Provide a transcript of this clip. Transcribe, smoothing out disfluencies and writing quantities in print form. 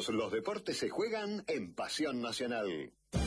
Todos los deportes se juegan en Pasión Nacional.